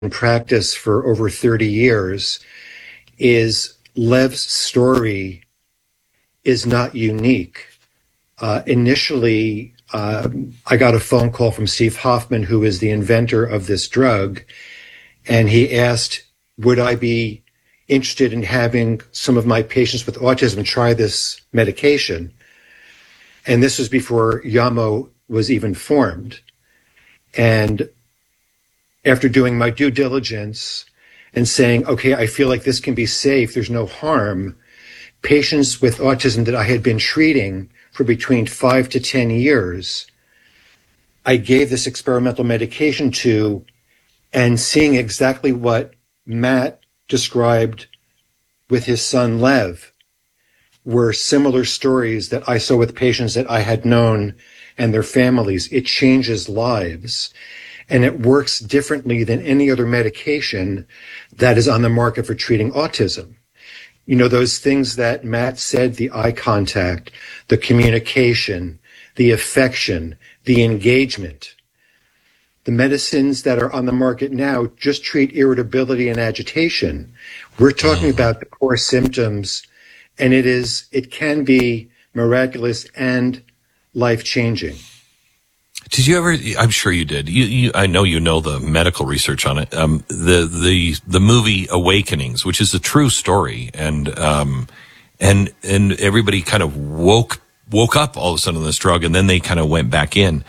practice for over 30 years is Lev's story is not unique. Initially, I got a phone call from Steve Hoffman, who is the inventor of this drug, and he asked, would I be interested in having some of my patients with autism try this medication? And this was before Yamo was even formed. And after doing my due diligence and saying, okay, I feel like this can be safe, there's no harm, patients with autism that I had been treating for between 5 to 10 years, I gave this experimental medication to, and seeing exactly what Matt described with his son Lev were similar stories that I saw with patients that I had known and their families. It changes lives, and it works differently than any other medication that is on the market for treating autism. You know, those things that Matt said, the eye contact, the communication, the affection, the engagement. The medicines that are on the market now just treat irritability and agitation. We're talking about the core symptoms, and it can be miraculous and life-changing. Did you ever? I'm sure you did. I know you know the medical research on it. The movie Awakenings, which is a true story, and everybody kind of woke up all of a sudden on this drug, and then they kind of went back in.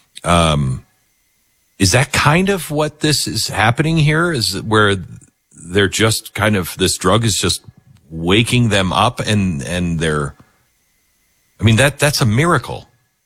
Is that kind of what this is happening here? Is it where they're just kind of, this drug is just waking them up, and they're, I mean, that's a miracle.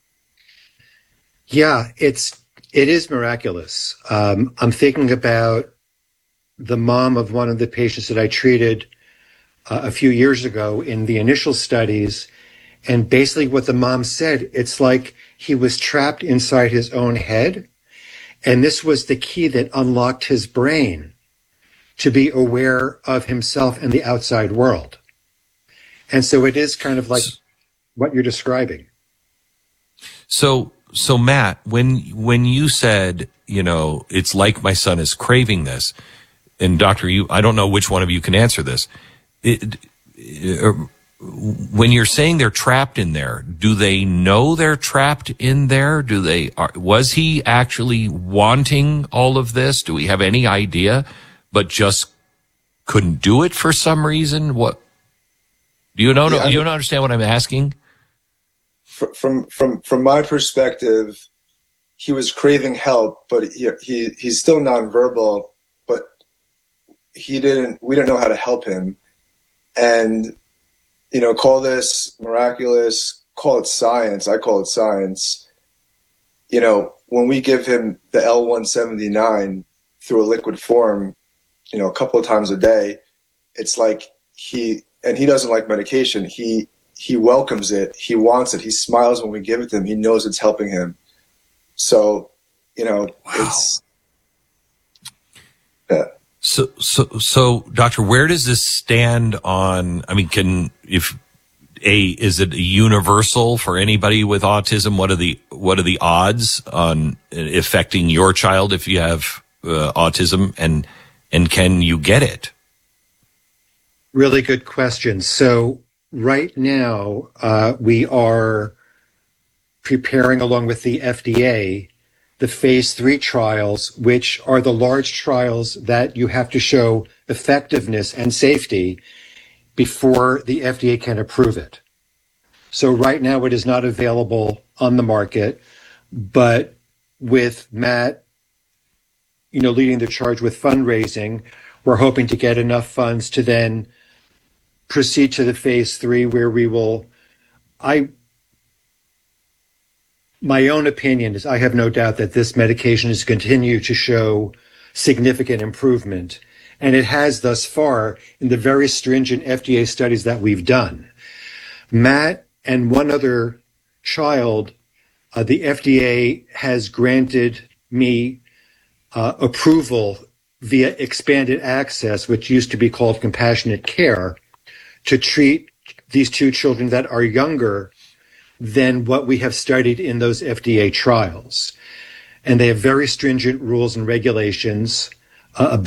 Yeah, it is miraculous. I'm thinking about the mom of one of the patients that I treated a few years ago in the initial studies. And basically what the mom said, it's like he was trapped inside his own head. And this was the key that unlocked his brain to be aware of himself and the outside world. And so it is kind of like what you're describing. So Matt, when you said, you know, it's like my son is craving this, and Doctor, I don't know which one of you can answer this. When you're saying they're trapped in there, do they know they're trapped in there? Was he actually wanting all of this? Do we have any idea, but just couldn't do it for some reason? What? Do you know? You don't understand what I'm asking? From my perspective, he was craving help, but he's still nonverbal, but we didn't know how to help him. And, you know, call this miraculous, call it science. I call it science. You know, when we give him the L179 through a liquid form, you know, a couple of times a day, it's like he doesn't like medication. He welcomes it. He wants it. He smiles when we give it to him. He knows it's helping him. So, you know, wow. It's, yeah. So, Doctor, where does this stand on, I mean, is it universal for anybody with autism? What are the odds on affecting your child if you have autism, and can you get it? Really good question. So right now, we are preparing, along with the FDA, the phase 3 trials, which are the large trials that you have to show effectiveness and safety before the FDA can approve it. So right now it is not available on the market, but with Matt, you know, leading the charge with fundraising, we're hoping to get enough funds to then proceed to the phase 3, where we will, my own opinion is I have no doubt that this medication is continue to show significant improvement. And it has thus far in the very stringent FDA studies that we've done. Matt and one other child, the FDA has granted me approval via expanded access, which used to be called compassionate care, to treat these two children that are younger than what we have studied in those FDA trials. And they have very stringent rules and regulations. a